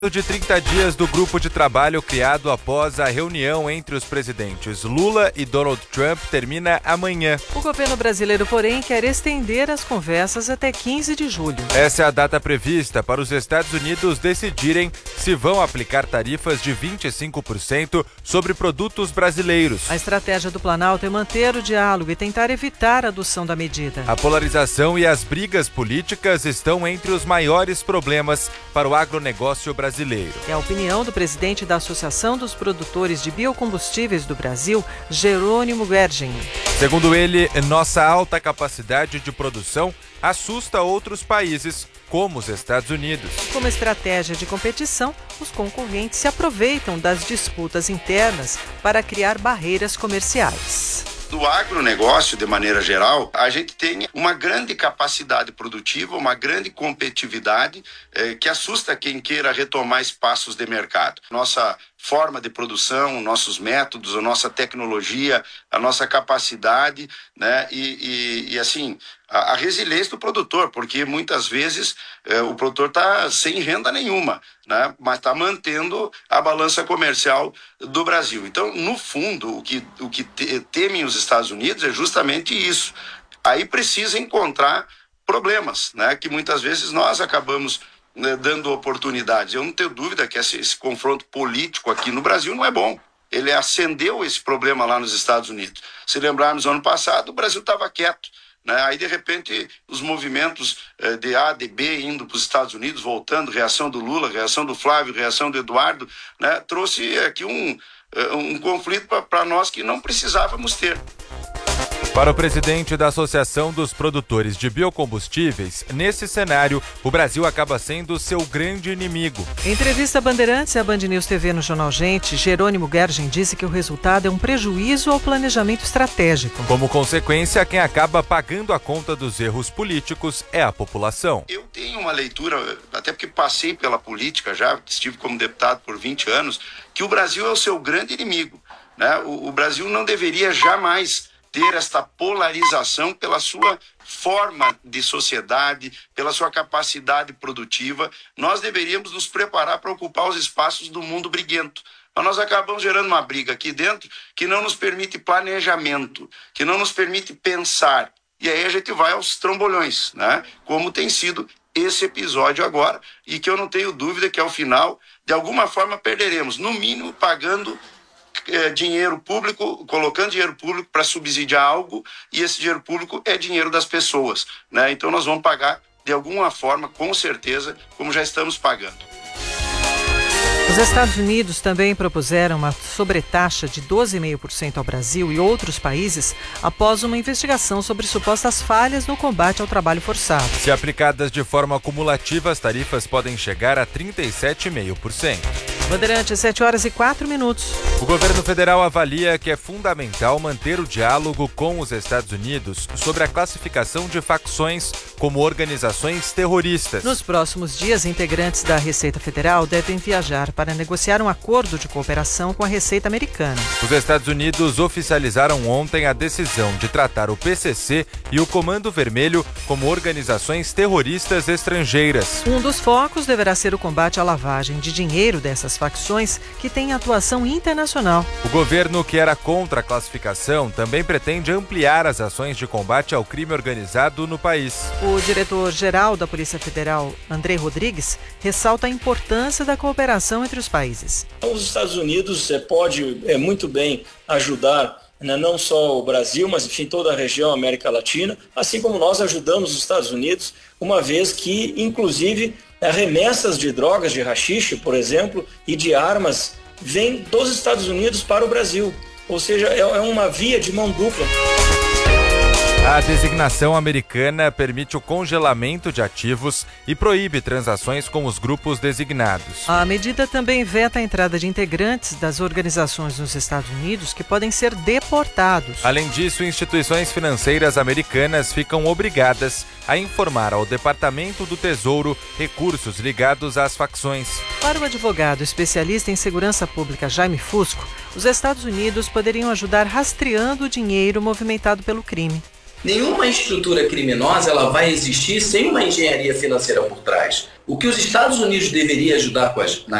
De 30 dias do grupo de trabalho criado após a reunião entre os presidentes Lula e Donald Trump termina amanhã. O governo brasileiro, porém, quer estender as conversas até 15 de julho. Essa é a data prevista para os Estados Unidos decidirem se vão aplicar tarifas de 25% sobre produtos brasileiros. A estratégia do Planalto é manter o diálogo e tentar evitar a adoção da medida. A polarização e as brigas políticas estão entre os maiores problemas para o agronegócio brasileiro. É a opinião do presidente da Associação dos Produtores de Biocombustíveis do Brasil, Jerônimo Guergen. Segundo ele, nossa alta capacidade de produção assusta outros países, como os Estados Unidos. Como estratégia de competição, os concorrentes se aproveitam das disputas internas para criar barreiras comerciais. Do agronegócio, de maneira geral, a gente tem uma grande capacidade produtiva, uma grande competitividade que assusta quem queira retomar espaços de mercado. Nossa forma de produção, nossos métodos, a nossa tecnologia, a nossa capacidade, né? E assim, a resiliência do produtor, porque muitas vezes o produtor está sem renda nenhuma, né? Mas está mantendo a balança comercial do Brasil. Então, no fundo, o que temem os Estados Unidos é justamente isso. Aí precisa encontrar problemas, né? Que muitas vezes nós acabamos dando oportunidades. Eu não tenho dúvida que esse confronto político aqui no Brasil não é bom. Ele acendeu esse problema lá nos Estados Unidos. Se lembrarmos, ano passado, o Brasil estava quieto, né? Aí, de repente, os movimentos de A, de B, indo para os Estados Unidos, voltando, reação do Lula, reação do Flávio, reação do Eduardo, né? Trouxe aqui um conflito para nós que não precisávamos ter. Para o presidente da Associação dos Produtores de Biocombustíveis, nesse cenário, o Brasil acaba sendo seu grande inimigo. Em entrevista à Bandeirantes e à Band News TV no Jornal Gente, Jerônimo Guergen disse que o resultado é um prejuízo ao planejamento estratégico. Como consequência, quem acaba pagando a conta dos erros políticos é a população. Eu tenho uma leitura, até porque passei pela política já, estive como deputado por 20 anos, que o Brasil é o seu grande inimigo, né? O Brasil não deveria jamais ter esta polarização pela sua forma de sociedade, pela sua capacidade produtiva. Nós deveríamos nos preparar para ocupar os espaços do mundo briguento. Mas nós acabamos gerando uma briga aqui dentro que não nos permite planejamento, que não nos permite pensar. E aí a gente vai aos trambolhões, né? Como tem sido esse episódio agora, e que eu não tenho dúvida que ao final, de alguma forma, perderemos, no mínimo pagando dinheiro público, colocando dinheiro público para subsidiar algo, e esse dinheiro público é dinheiro das pessoas, né? Então nós vamos pagar de alguma forma, com certeza, como já estamos pagando. Os Estados Unidos também propuseram uma sobretaxa de 12,5% ao Brasil e outros países após uma investigação sobre supostas falhas no combate ao trabalho forçado. Se aplicadas de forma acumulativa, as tarifas podem chegar a 37,5%. Bandeirantes, 7h04. O governo federal avalia que é fundamental manter o diálogo com os Estados Unidos sobre a classificação de facções como organizações terroristas. Nos próximos dias, integrantes da Receita Federal devem viajar para negociar um acordo de cooperação com a Receita Americana. Os Estados Unidos oficializaram ontem a decisão de tratar o PCC e o Comando Vermelho como organizações terroristas estrangeiras. Um dos focos deverá ser o combate à lavagem de dinheiro dessas facções que têm atuação internacional. O governo, que era contra a classificação, também pretende ampliar as ações de combate ao crime organizado no país. O diretor-geral da Polícia Federal, André Rodrigues, ressalta a importância da cooperação entre os países. Os Estados Unidos pode muito bem ajudar, né, não só o Brasil, mas enfim toda a região América Latina, assim como nós ajudamos os Estados Unidos, uma vez que, inclusive, remessas de drogas, de haxixe, por exemplo, e de armas vêm dos Estados Unidos para o Brasil. Ou seja, é uma via de mão dupla. A designação americana permite o congelamento de ativos e proíbe transações com os grupos designados. A medida também veta a entrada de integrantes das organizações nos Estados Unidos que podem ser deportados. Além disso, instituições financeiras americanas ficam obrigadas a informar ao Departamento do Tesouro recursos ligados às facções. Para o advogado especialista em segurança pública Jaime Fusco, os Estados Unidos poderiam ajudar rastreando o dinheiro movimentado pelo crime. Nenhuma estrutura criminosa ela vai existir sem uma engenharia financeira por trás. O que os Estados Unidos deveriam ajudar